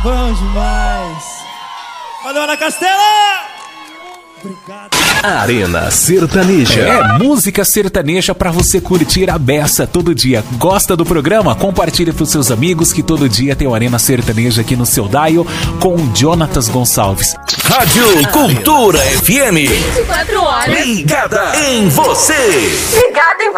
Bom demais. Valeu, Ana Castela! Obrigado. Arena Sertaneja. É música sertaneja pra você curtir a beça todo dia. Gosta do programa? Compartilhe pros seus amigos que todo dia tem o Arena Sertaneja aqui no seu dial com o Jonatas Gonçalves. Rádio Cultura FM. 24 horas. Ligada em você. Ligada em